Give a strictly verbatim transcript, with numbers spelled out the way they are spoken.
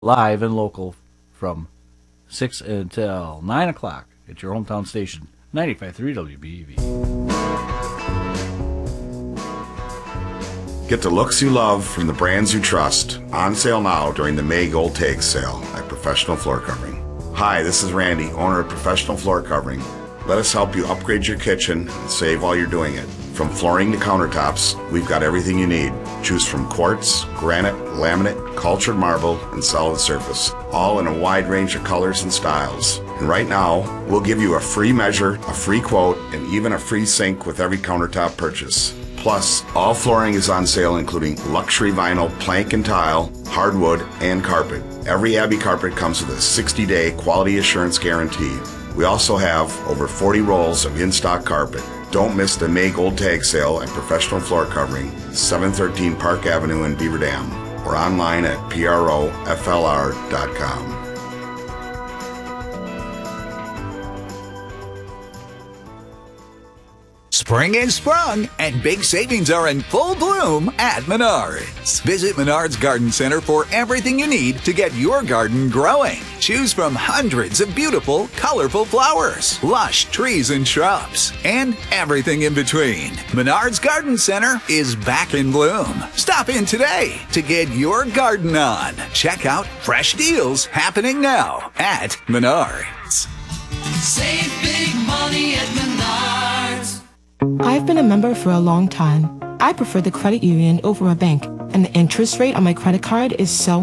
live and local from six until nine o'clock at your hometown station, ninety-five point three W B E V. Get the looks you love from the brands you trust. On sale now during the May Gold Tag Sale at Professional Floor Covering. Hi, this is Randy, owner of Professional Floor Covering. Let us help you upgrade your kitchen and save while you're doing it. From flooring to countertops, we've got everything you need. Choose from quartz, granite, laminate, cultured marble, and solid surface, all in a wide range of colors and styles. And right now, we'll give you a free measure, a free quote, and even a free sink with every countertop purchase. Plus, all flooring is on sale, including luxury vinyl, plank and tile, hardwood, and carpet. Every Abbey carpet comes with a sixty-day quality assurance guarantee. We also have over forty rolls of in-stock carpet. Don't miss the May Gold Tag Sale at Professional Floor Covering, seven thirteen Park Avenue in Beaver Dam, or online at pro f l r dot com. Spring is sprung, and big savings are in full bloom at Menards. Visit Menards Garden Center for everything you need to get your garden growing. Choose from hundreds of beautiful, colorful flowers, lush trees and shrubs, and everything in between. Menards Garden Center is back in bloom. Stop in today to get your garden on. Check out fresh deals happening now at Menards. Save big money at Menards. I've been a member for a long time. I prefer the credit union over a bank, and the interest rate on my credit card is so